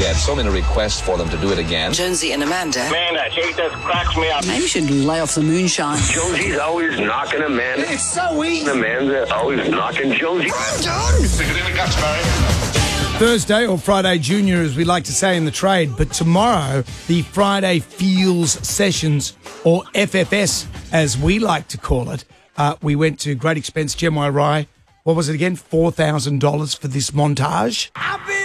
had so many requests for them to do it again. Jonesy and Amanda. Man, that hate this cracks me up. Maybe you should lay off the moonshine. Jonesy's always knocking Amanda. It's so easy. Amanda always knocking Jonesy. Stick it in the guts, Barry. Thursday, or Friday Junior, as we like to say in the trade. But tomorrow, the Friday Feels Sessions, or FFS, as we like to call it. We went to great expense, Gemini Rye. What was it again? $4,000 for this montage.